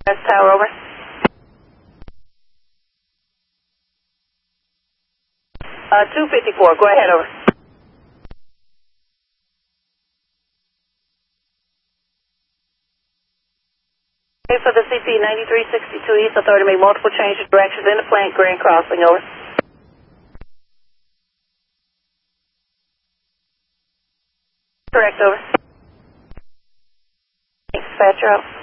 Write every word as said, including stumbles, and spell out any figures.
That's Tower, over. Uh, two fifty-four, go ahead, over. Okay, for the C P ninety-three sixty-two East, authority to make multiple changes, directions in the plant, Grand Crossing, over. Correct, over. Dispatcher out.